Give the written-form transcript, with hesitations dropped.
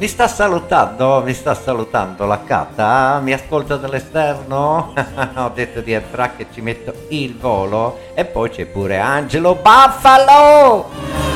Mi sta salutando la Catta? Mi ascolta dall'esterno? Ho detto di entrare che ci metto il volo. E poi c'è pure Angelo Buffalo!